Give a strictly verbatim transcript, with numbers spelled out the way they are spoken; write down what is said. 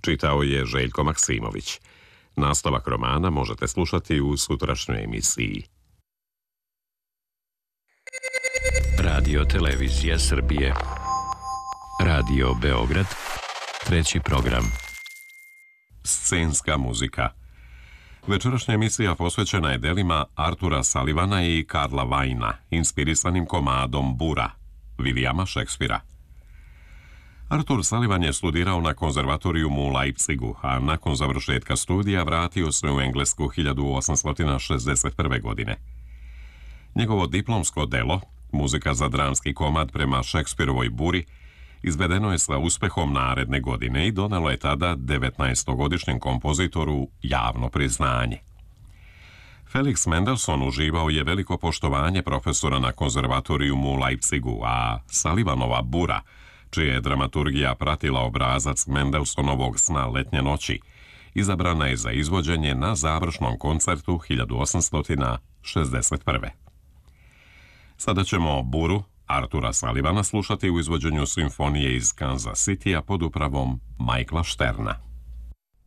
Čitao je Željko Maksimović. Nastavak romana možete slušati u sutrašnjoj emisiji. Radio Televizija Srbije. Radio Beograd. Treći program. Scenska muzika. Večerašnja emisija posvećena je delima Artura Sullivana i Karla Vajna, inspirisanim komadom Bura, Williama Shakespearea. Artur Sullivan je studirao na konzervatorijumu u Leipzigu, a nakon završetka studija vratio se u Englesku hiljadu osamsto šezdeset prve. godine. Njegovo diplomsko delo, muzika za dramski komad prema Shakespearovoj Buri, izvedeno je sa uspehom naredne godine i donelo je tada devetnaestogodišnjem kompozitoru javno priznanje. Felix Mendelssohn uživao je veliko poštovanje profesora na konzervatorijumu u Leipzigu, a Sullivanova Bura, čija je dramaturgija pratila obrazac Mendelssohnovog Sna letnje noći, izabrana je za izvođenje na završnom koncertu hiljadu osamsto šezdeset prve. Sada ćemo Buru Artura Sullivana slušati u izvođenju simfonije iz Kansas Citya pod upravom Michaela Šterna.